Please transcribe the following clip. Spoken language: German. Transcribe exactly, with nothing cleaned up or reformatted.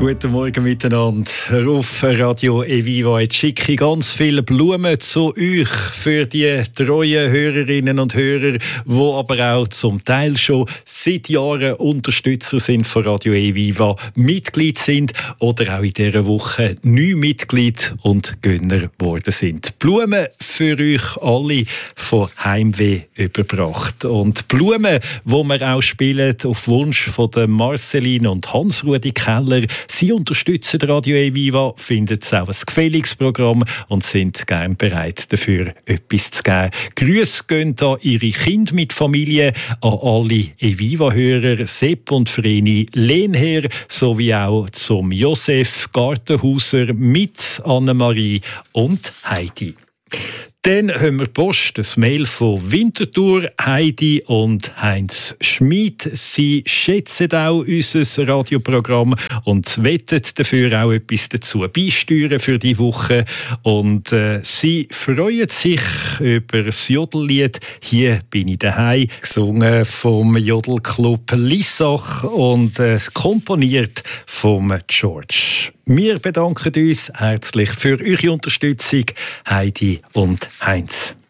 Guten Morgen miteinander. Auf Radio Eviva. Jetzt schicke ich ganz viele Blumen zu euch für die treuen Hörerinnen und Hörer, die aber auch zum Teil schon seit Jahren Unterstützer sind von Radio Eviva, Mitglied sind oder auch in dieser Woche neu Mitglied und Gönner geworden sind. Blumen für euch alle von Heimweh überbracht. Und Blumen, die wir auch spielen auf Wunsch von der Marceline und Hans-Rudi Keller. Sie unterstützen Radio Eviva, finden es auch ein gefälliges Programm und sind gern bereit, dafür etwas zu geben. Grüße gehen an Ihre Kinder mit Familie, an alle Eviva-Hörer, Sepp und Vreni Lehnherr, sowie auch zum Josef Gartenhauser mit Annemarie und Heidi. Dann haben wir Post, das Mail von Winterthur, Heidi und Heinz Schmid. Sie schätzen auch unser Radioprogramm und wetten dafür auch etwas dazu beisteuern für die Woche. Und äh, sie freuen sich über das Jodellied «Hier bin ich daheim», gesungen vom Jodelclub Lissach und äh, komponiert vom George. Wir bedanken uns herzlich für eure Unterstützung, Heidi und Heinz.